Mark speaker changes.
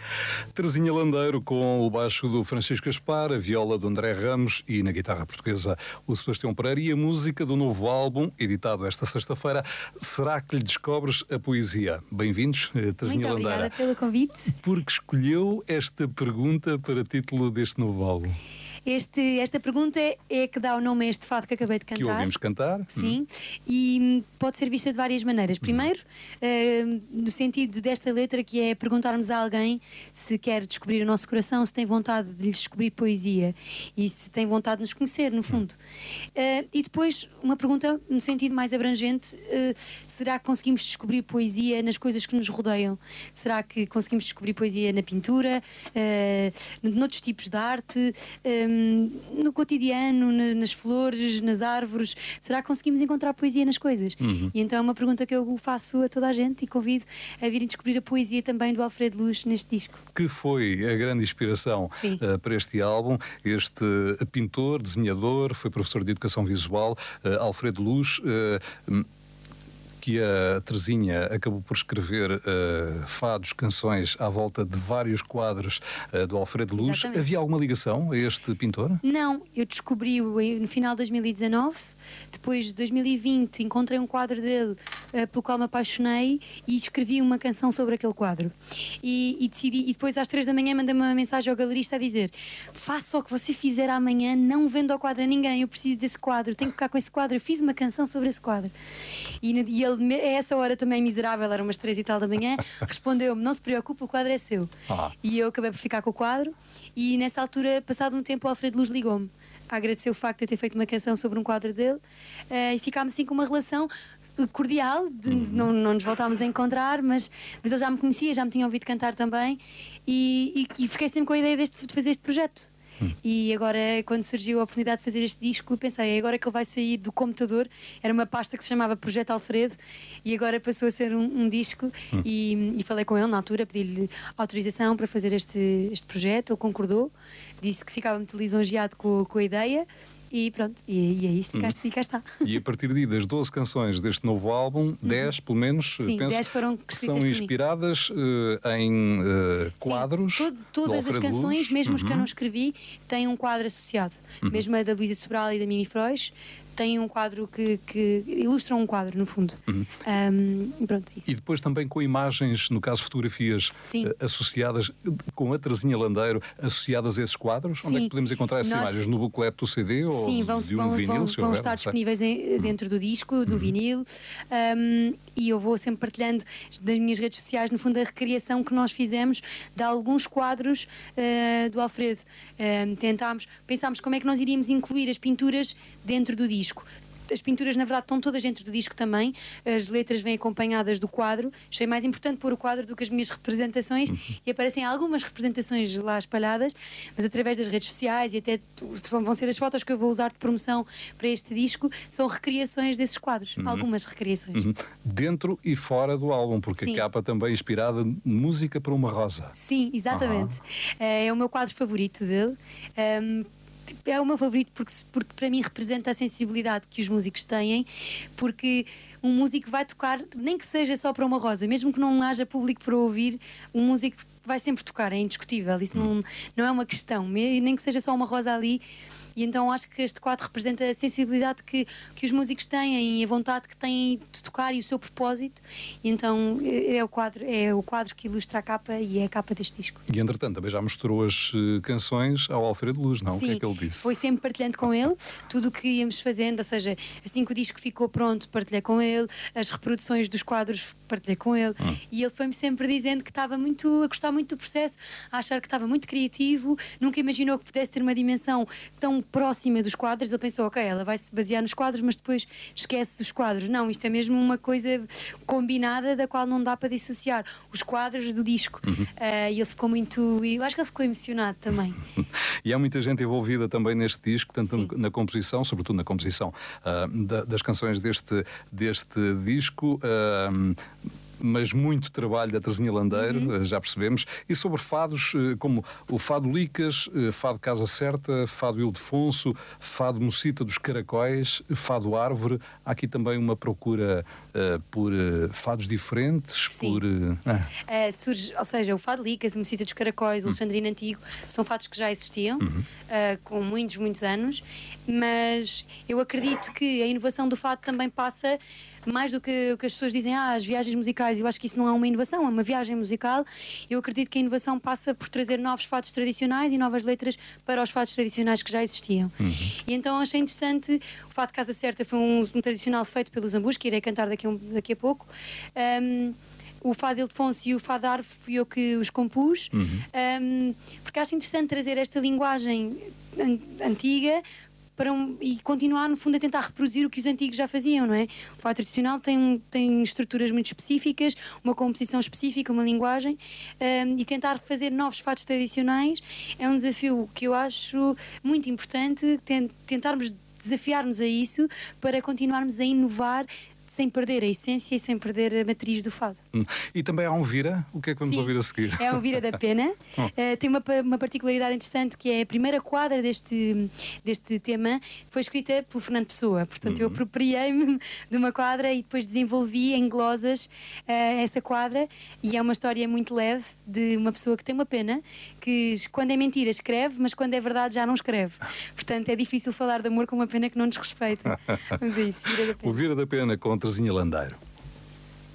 Speaker 1: Terezinha Landeiro com o baixo do Francisco Gaspar, a viola do André Ramos e na guitarra portuguesa o Sebastião Pereira e a música do novo álbum, editado esta sexta-feira, Será que lhe descobres a poesia? Bem-vindos, Terezinha Landeiro.
Speaker 2: Muito obrigada pelo convite.
Speaker 1: Porque escolheu esta pergunta para título deste novo álbum?
Speaker 2: Esta pergunta é que dá o nome a este fado que acabei de cantar.
Speaker 1: Que ouvimos cantar.
Speaker 2: Sim, e pode ser vista de várias maneiras. Primeiro, no sentido desta letra, que é perguntarmos a alguém se quer descobrir o nosso coração, se tem vontade de lhe descobrir poesia e se tem vontade de nos conhecer, no fundo. E depois, uma pergunta no sentido mais abrangente, será que conseguimos descobrir poesia nas coisas que nos rodeiam? Será que conseguimos descobrir poesia na pintura, noutros tipos de arte, no cotidiano, nas flores, nas árvores? Será que conseguimos encontrar poesia nas coisas? E então é uma pergunta que eu faço a toda a gente e convido a virem descobrir a poesia também do Alfredo Luz neste disco.
Speaker 1: Que foi a grande inspiração para este álbum. Este pintor, desenhador, foi professor de Educação Visual, Alfredo Luz, que a Terezinha acabou por escrever fados, canções à volta de vários quadros do Alfredo Luz.
Speaker 2: Exatamente.
Speaker 1: Havia alguma ligação a este pintor?
Speaker 2: Não, eu descobri-o no final de 2019, depois de 2020 encontrei um quadro dele pelo qual me apaixonei e escrevi uma canção sobre aquele quadro. E decidi, e depois às 3 da manhã mandei uma mensagem ao galerista a dizer: faça o que você fizer amanhã, não venda o quadro a ninguém, eu preciso desse quadro, tenho que ficar com esse quadro, eu fiz uma canção sobre esse quadro. E ele, a essa hora também miserável, eram umas 3 e tal da manhã, respondeu-me: não se preocupe, o quadro é seu. E eu acabei por ficar com o quadro e nessa altura, passado um tempo, o Alfredo Luz ligou-me a agradecer o facto de eu ter feito uma canção sobre um quadro dele, e ficámos assim com uma relação cordial, não nos voltámos a encontrar, mas ele já me conhecia, já me tinha ouvido cantar também e fiquei sempre com a ideia de fazer este projeto. E agora, quando surgiu a oportunidade de fazer este disco, pensei, agora que ele vai sair do computador, era uma pasta que se chamava Projeto Alfredo e agora passou a ser um disco. E falei com ele na altura, pedi-lhe autorização para fazer este projeto, ele concordou, disse que ficava muito lisonjeado com a ideia. E pronto, e é isto, e cá está.
Speaker 1: E a partir daí, das 12 canções deste novo álbum, 10 pelo menos,
Speaker 2: sim,
Speaker 1: penso,
Speaker 2: 10 foram
Speaker 1: que são inspiradas em quadros.
Speaker 2: Sim, todas as canções,
Speaker 1: Luz.
Speaker 2: mesmo os que eu não escrevi, têm um quadro associado. Mesmo a da Luísa Sobral e da Mimi Frois tem um quadro que ilustram um quadro, no fundo. Pronto, é isso.
Speaker 1: E depois também com imagens, no caso fotografias, associadas, com a Terezinha Landeiro, associadas a esses quadros?
Speaker 2: Sim.
Speaker 1: Onde é que podemos encontrar essas imagens? No booklet do CD ou de um vinil?
Speaker 2: Vão estar disponíveis dentro do disco, do vinil, e eu vou sempre partilhando das minhas redes sociais, no fundo, a recriação que nós fizemos de alguns quadros do Alfredo. Pensámos como é que nós iríamos incluir as pinturas dentro do disco. As pinturas, na verdade, estão todas dentro do disco também. As letras vêm acompanhadas do quadro. Achei mais importante pôr o quadro do que as minhas representações. E aparecem algumas representações lá espalhadas, mas através das redes sociais e até vão ser as fotos que eu vou usar de promoção para este disco, são recriações desses quadros. Algumas recriações.
Speaker 1: Dentro e fora do álbum, porque a capa também é inspirada em Música para uma Rosa.
Speaker 2: Sim, exatamente. É o meu quadro favorito dele. É o meu favorito porque para mim representa a sensibilidade que os músicos têm, porque um músico vai tocar, nem que seja só para uma rosa, mesmo que não haja público para ouvir, um músico vai sempre tocar, é indiscutível, isso não é uma questão, nem que seja só uma rosa ali. E então acho que este quadro representa a sensibilidade que os músicos têm e a vontade que têm de tocar e o seu propósito. E então é o quadro que ilustra a capa e é a capa deste disco.
Speaker 1: E entretanto também já mostrou as canções ao Alfredo Luz, não?
Speaker 2: Sim,
Speaker 1: o que é que ele disse?
Speaker 2: Foi sempre partilhando com ele tudo o que íamos fazendo, ou seja, assim que o disco ficou pronto, partilhei com ele, as reproduções dos quadros partilhei com ele, e ele foi-me sempre dizendo que estava a gostar muito do processo, a achar que estava muito criativo, nunca imaginou que pudesse ter uma dimensão tão próxima dos quadros. Ele pensou, ok, ela vai se basear nos quadros, mas depois esquece os quadros. Não, isto é mesmo uma coisa combinada da qual não dá para dissociar os quadros do disco. E ele ficou eu acho que ele ficou emocionado também.
Speaker 1: E há muita gente envolvida também neste disco, tanto na composição, sobretudo na composição das canções deste disco. mas muito trabalho da Teresinha Landeiro, já percebemos. E sobre fados como o Fado Licas, Fado Casa Certa, Fado Ildefonso, Fado Mocita dos Caracóis, Fado Árvore, há aqui também uma procura por fados diferentes?
Speaker 2: Sim. Surge, ou seja, o Fado Licas, a Mocita dos Caracóis, o Alexandrino Antigo, são fados que já existiam, com muitos anos, mas eu acredito que a inovação do fado também passa mais do que o que as pessoas dizem, as viagens musicais. Eu acho que isso não é uma inovação, é uma viagem musical. Eu acredito que a inovação passa por trazer novos fados tradicionais e novas letras para os fados tradicionais que já existiam. E então achei interessante. O Fado Casa Certa foi um tradicional feito pelo Zambus, que irei cantar daqui a pouco. O Fado Ildefonso e o Fado Árvore fui eu que os compus, porque acho interessante trazer esta linguagem antiga e continuar, no fundo, a tentar reproduzir o que os antigos já faziam, não é? O fado tradicional tem estruturas muito específicas, uma composição específica, uma linguagem, e tentar fazer novos fados tradicionais é um desafio que eu acho muito importante, tentarmos desafiar-nos a isso para continuarmos a inovar sem perder a essência e sem perder a matriz do fado.
Speaker 1: E também há um vira? O que é que vamos ouvir a seguir?
Speaker 2: É um Vira da Pena. Tem uma particularidade interessante, que é a primeira quadra deste tema foi escrita pelo Fernando Pessoa. Portanto, eu apropriei-me de uma quadra e depois desenvolvi em glosas essa quadra, e é uma história muito leve de uma pessoa que tem uma pena, que quando é mentira escreve, mas quando é verdade já não escreve. Portanto, é difícil falar de amor com uma pena que não nos respeita. Vamos a isso, Vira da Pena.
Speaker 1: O Vira da Pena com Teresinha Landeiro.